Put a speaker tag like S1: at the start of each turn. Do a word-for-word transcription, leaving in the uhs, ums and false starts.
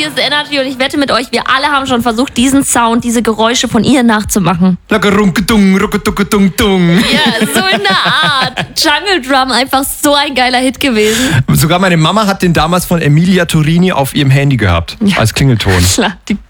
S1: hier ist Energy und ich wette mit euch, wir alle haben schon versucht, diesen Sound, diese Geräusche von ihr nachzumachen.
S2: Lackerunkedung, ruckedung, dung.
S1: Ja, so in der Art. Jungle Drum, einfach so ein geiler Hit gewesen.
S2: Sogar meine Mama hat den damals von Emilia Turini auf ihrem Handy gehabt,
S1: Ja.
S2: als Klingelton.
S1: Klar, die